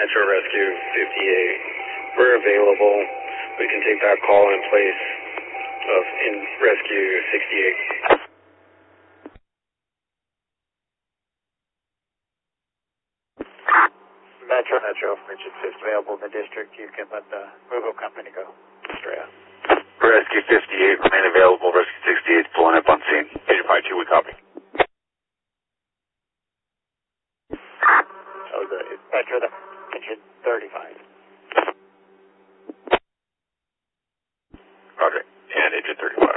Metro Rescue 58. We're available. We can take that call in place of Rescue 68. Metro, Richard 50 available in the district. You can let the Google company go. Estrella. Rescue 58, remain available. Rescue 68, pulling up on scene. Agent 52, we copy. Oh, Metro, the engine 35. Roger. And Agent 35.